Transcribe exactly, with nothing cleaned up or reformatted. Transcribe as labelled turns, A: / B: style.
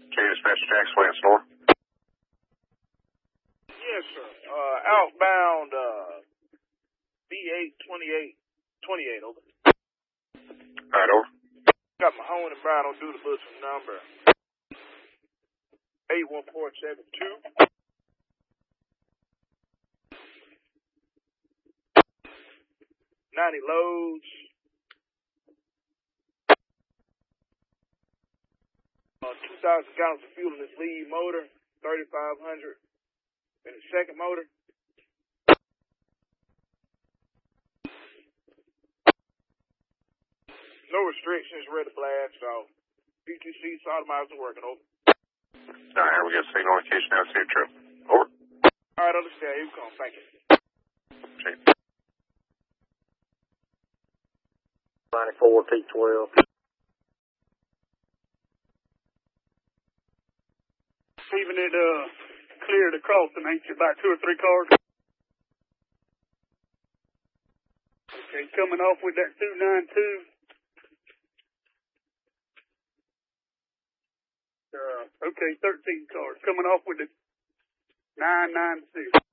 A: Okay, dispatch Jackson Lance North.
B: Yes, sir. Uh, outbound, uh, B eight twenty-eight twenty-eight, over.
A: Alright, over.
B: Got my own and Brown on duty bus number eight one four seven two. ninety loads. Uh, two thousand gallons of fuel in this lead motor, thirty-five hundred in the second motor. No restrictions, ready to blast off. B T C's automatically working, over.
A: Alright, we got signal location now, see your trip. Over.
B: Alright, understand. Here we come. Thank you.
A: Okay.
C: ninety-four T twelve.
B: Even it uh cleared across and ain't you about two or three cars. Okay, coming off with that two nine two. Uh, okay, thirteen cars coming off with the nine nine six.